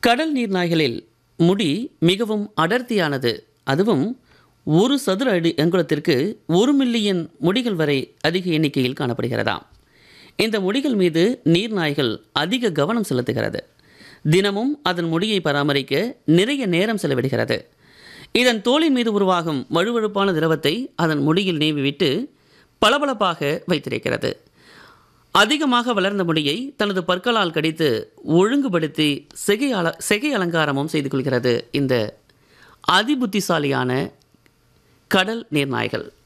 கடல் நீர்நாய்களில் முடி மிகவும் அடர்த்தியானது. அதுவும் ஒரு சதுர அடி அங்குலத்திற்கு 1 மில்லியன் முடிகள் வரை அதிக எண்ணிக்கையில் காணப்படுகிறதாம். இந்த முடிகள் மீது நீர்நாய்கள் அதிக கவனம் செலுத்துகிறது. தினமும் அதன் முடியை பராமரிக்க நிறைய நேரம் செலவிடுகிறது. இதன் தோலின் மீது உருவாகும் வழுவழுப்பான திரவத்தை அதன் முடியில் நீவிவிட்டு பளபளப்பாக வைத்திருக்கிறது. அதிகமாக வளர்ந்த முடியை தனது பற்களால் கடித்து ஒழுங்குபடுத்தி சிகை அலங்காரமும் செய்து கொள்கிறது இந்த அதிபுத்திசாலியான கடல் நீர்நாய்கள்.